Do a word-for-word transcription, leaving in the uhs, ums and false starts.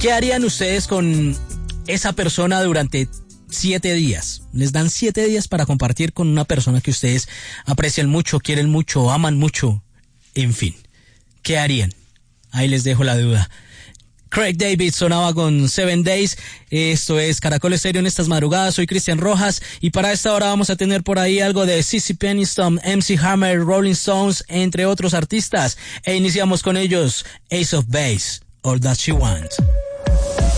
¿Qué harían ustedes con esa persona durante siete días? Les dan siete días para compartir con una persona que ustedes aprecian mucho, quieren mucho, aman mucho. En fin, ¿qué harían? Ahí les dejo la duda. Craig David sonaba con Seven Days. Esto es Caracol Estéreo en estas madrugadas. Soy Cristian Rojas y para esta hora vamos a tener por ahí algo de C C Peniston, M C Hammer, Rolling Stones, entre otros artistas. E iniciamos con ellos, Ace of Base, All That She Wants.